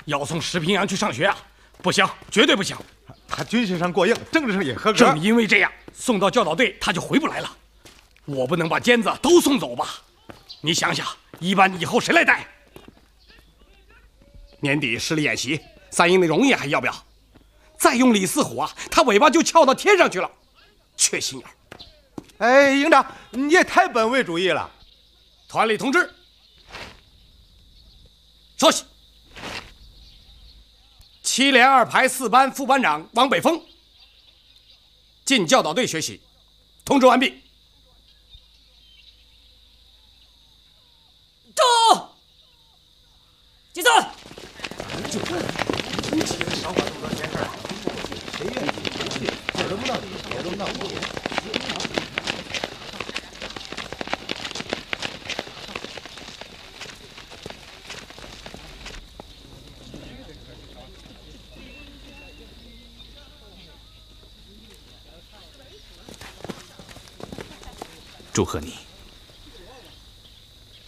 要送石平阳去上学啊？不行，绝对不行。 他军事上过硬，政治上也合格。 正因为这样，送到教导队他就回不来了。我不能把尖子都送走吧？你想想，一班以后谁来带？年底实力演习，三营的荣誉还要不要？再用李四虎啊，他尾巴就翘到天上去了，缺心眼儿。 哎，营长，你也太本位主义了。 团里同志，稍息。7连2排4班副班长王北峰进教导队学习，通知完毕。 到，集散。 就这，你起来少管这么多闲事儿。谁愿意去？也轮不到你，也轮不到我。 祝贺你